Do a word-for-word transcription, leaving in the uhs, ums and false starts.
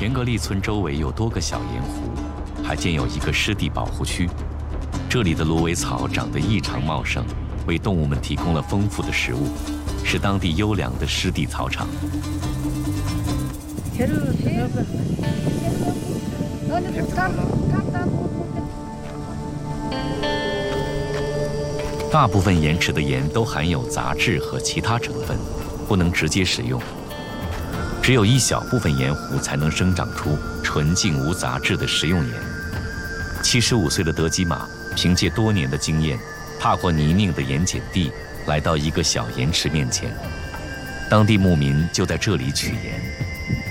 田格利村周围有多个小盐湖，还建有一个湿地保护区。这里的芦苇草长得异常茂盛，为动物们提供了丰富的食物，是当地优良的湿地草场。大部分盐池的盐都含有杂质和其他成分，不能直接食用。只有一小部分盐湖才能生长出纯净无杂质的食用盐。七十五岁的德基玛凭借多年的经验，踏过泥泞的盐碱地，来到一个小盐池面前。当地牧民就在这里取盐。